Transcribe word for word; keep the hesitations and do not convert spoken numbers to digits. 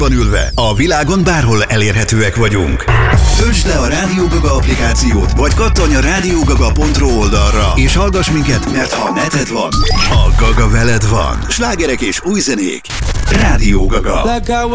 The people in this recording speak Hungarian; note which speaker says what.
Speaker 1: ülve. A világon bárhol elérhetőek vagyunk. Töltsd le a Rádió Gaga applikációt, vagy kattanj a rádiógaga pont ro oldalra, és hallgass minket, mert ha neted van, a Gaga veled van. Slágerek és új zenék. Rádió Gaga.